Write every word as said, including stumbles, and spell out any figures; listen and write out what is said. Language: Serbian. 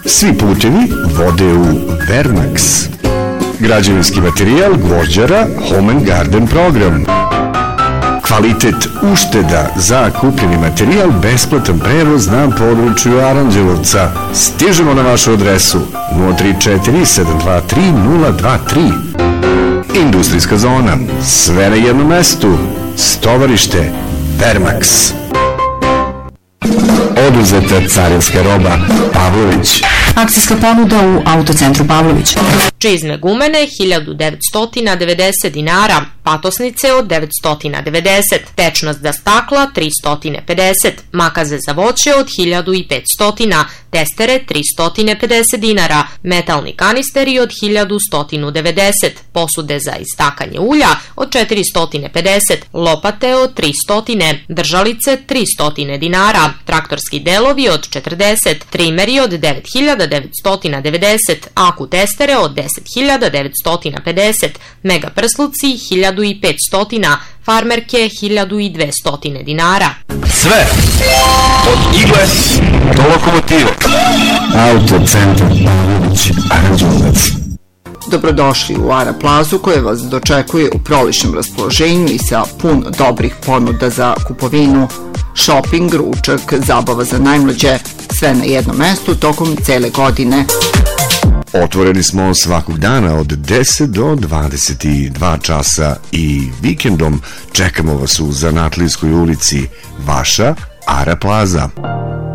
Svi putevi vode u Vermax. Građevinski materijal Gvožđara Home and Garden program. Kvalitet ušteda za kupljeni materijal, besplatan prevoz na području Aranđelovca. Stižemo na vašu adresu nula tri četiri sedam dva tri nula dva tri. Industrijska zona, sve na jednom mestu. Stovarište Vermax. Oduzeta carinska roba Pavlović. Akcijska ponuda u Autocentru Pavlović. Čizme gumene hiljadu devetsto devedeset dinara, patosnice od devetsto devedeset, tečnost za stakla tristo pedeset, makaze za voće od hiljadu petsto, testere tristo pedeset dinara, metalni kanisteri od hiljadu sto devedeset, posude za istakanje ulja od četiristo pedeset, lopate od tristo, držalice tristo dinara, traktorski delovi od četrdeset, trimeri od devet hiljada devetsto devedeset, aku testere od deset hiljada devetsto pedeset, mega prsluci hiljadu petsto, farmerke hiljadu dvesta dinara. Sve od igle do lokomotive. Autocentar Pavlović, Aranđelovac. Dobrodošli u Ara Plazu koja vas dočekuje u proličnom raspoloženju i sa pun dobrih ponuda za kupovinu, šoping, ručak, zabava za najmlađe, sve na jednom mestu tokom cele godine. Otvoreni smo svakog dana od deset do dvadeset dva časa i vikendom čekamo vas u Zanatlijskoj ulici, vaša Ara Plaza.